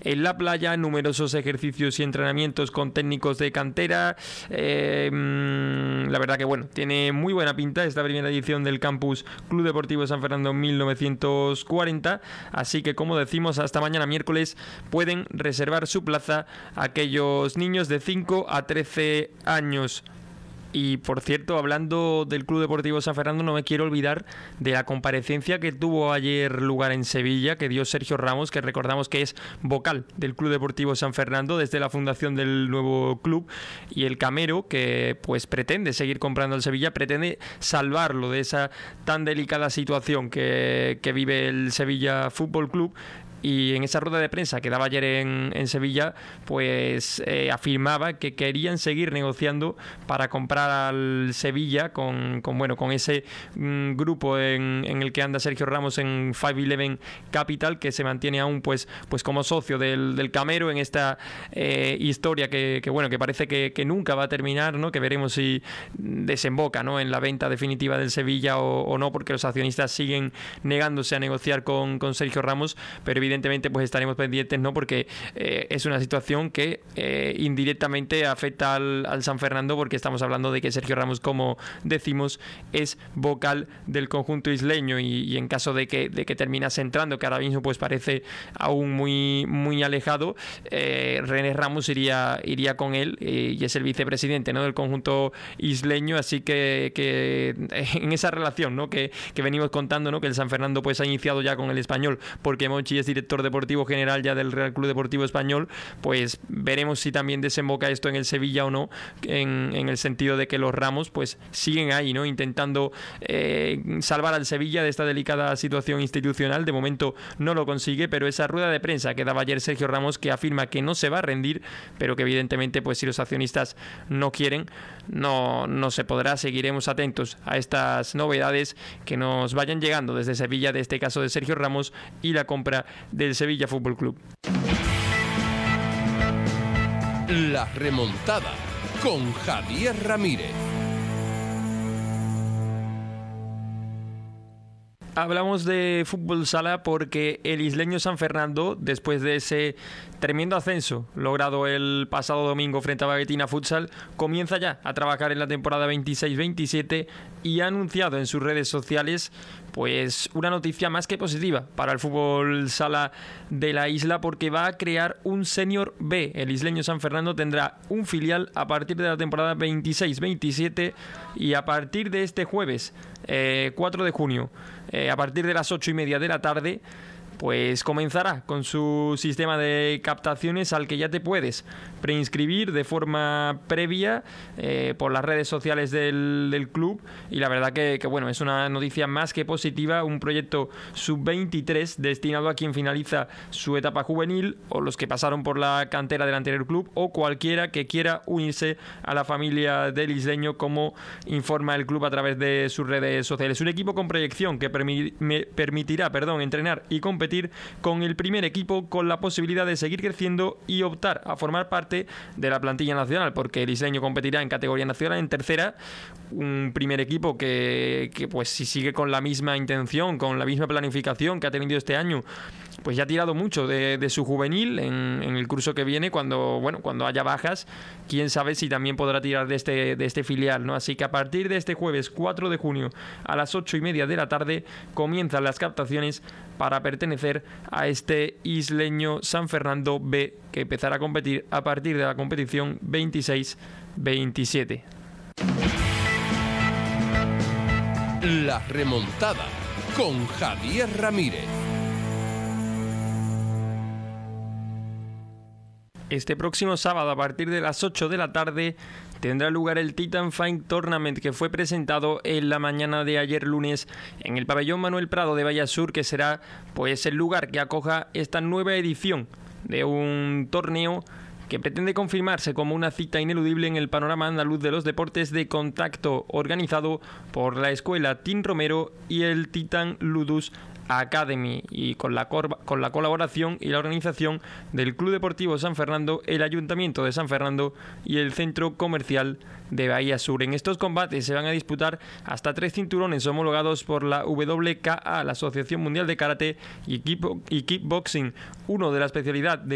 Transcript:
en la playa, numerosos ejercicios y entrenamientos con técnicos de cantera. La verdad que bueno, tiene muy buena pinta esta primera edición del Campus Club Deportivo San Fernando 1940, así que como decimos, hasta mañana miércoles pueden reservar su plaza aquellos niños de 5 a 13 años. Y por cierto, hablando del Club Deportivo San Fernando, no me quiero olvidar de la comparecencia que tuvo ayer lugar en Sevilla, que dio Sergio Ramos, que recordamos que es vocal del Club Deportivo San Fernando desde la fundación del nuevo club, y el Camero, que pues pretende seguir comprando al Sevilla, pretende salvarlo de esa tan delicada situación que vive el Sevilla Fútbol Club. Y en esa rueda de prensa que daba ayer en Sevilla, pues afirmaba que querían seguir negociando para comprar al Sevilla con ese grupo en el que anda Sergio Ramos en 511 Capital, que se mantiene aún pues como socio del Camero en esta historia que parece que nunca va a terminar, ¿no? Que veremos si desemboca, ¿no?, en la venta definitiva del Sevilla o no, porque los accionistas siguen negándose a negociar con Sergio Ramos, pero evidentemente pues estaremos pendientes, ¿no?, porque es una situación que indirectamente afecta al San Fernando, porque estamos hablando de que Sergio Ramos, como decimos, es vocal del conjunto isleño, y en caso de que terminase entrando, que ahora mismo pues parece aún muy, muy alejado, René Ramos iría con él, y es el vicepresidente, ¿no?, del conjunto isleño, así que en esa relación, ¿no?, que venimos contando, ¿no?, que el San Fernando pues ha iniciado ya con el Español, porque Monchi es director deportivo general ya del Real Club Deportivo Español, pues veremos si también desemboca esto en el Sevilla o no, en el sentido de que los Ramos pues siguen ahí, ¿no?, intentando salvar al Sevilla de esta delicada situación institucional. De momento no lo consigue, pero esa rueda de prensa que daba ayer Sergio Ramos, que afirma que no se va a rendir, pero que evidentemente pues si los accionistas no quieren, no se podrá. Seguiremos atentos a estas novedades que nos vayan llegando desde Sevilla, de este caso de Sergio Ramos y la compra del Sevilla Fútbol Club. La remontada con Javier Ramírez. Hablamos de fútbol sala porque el isleño San Fernando, después de ese tremendo ascenso logrado el pasado domingo frente a Baguetina Futsal, comienza ya a trabajar en la temporada 26-27 y ha anunciado en sus redes sociales pues una noticia más que positiva para el fútbol sala de la isla, porque va a crear un Senior B. El isleño San Fernando tendrá un filial a partir de la temporada 26-27 y a partir de este jueves 4 de junio, a partir de las 8:30 de la tarde, pues comenzará con su sistema de captaciones al que ya te puedes preinscribir de forma previa por las redes sociales del club, y la verdad que bueno, es una noticia más que positiva. Un proyecto sub-23 destinado a quien finaliza su etapa juvenil, o los que pasaron por la cantera del anterior club, o cualquiera que quiera unirse a la familia del isleño, como informa el club a través de sus redes sociales. Un equipo con proyección que permitirá entrenar y competir con el primer equipo, con la posibilidad de seguir creciendo y optar a formar parte de la plantilla nacional, porque el isleño competirá en categoría nacional, en tercera. Un primer equipo que pues si sigue con la misma intención, con la misma planificación que ha tenido este año, pues ya ha tirado mucho de su juvenil en el curso que viene. Cuando haya bajas, quién sabe si también podrá tirar de este filial, ¿no? Así que a partir de este jueves 4 de junio a las 8:30 de la tarde comienzan las captaciones para pertenecer a este isleño San Fernando B, que empezará a competir a partir de la competición 26-27. La remontada con Javier Ramírez. Este próximo sábado, a partir de las 8 de la tarde, tendrá lugar el Titan Fine Tournament, que fue presentado en la mañana de ayer lunes en el pabellón Manuel Prado de Vallasur, que será pues el lugar que acoja esta nueva edición de un torneo que pretende confirmarse como una cita ineludible en el panorama andaluz de los deportes de contacto, organizado por la escuela Team Romero y el Titan Ludus Academy, y con la colaboración y la organización del Club Deportivo San Fernando, el Ayuntamiento de San Fernando y el Centro Comercial de Bahía Sur. En estos combates se van a disputar hasta 3 cinturones homologados por la WKA, la Asociación Mundial de Karate y Kickboxing, uno de la especialidad de